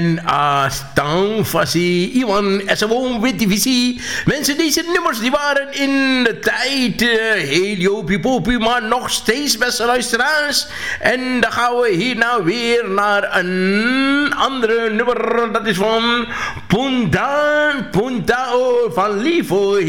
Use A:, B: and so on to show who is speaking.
A: En Stang Fassi, Iwan Esawon Wittivisie. Mensen, deze nummers die waren in de tijd heel jopie popie, maar nog steeds beste luisteraars. En dan gaan we hier nou weer naar een andere nummer. Dat is van Puntao van Livo.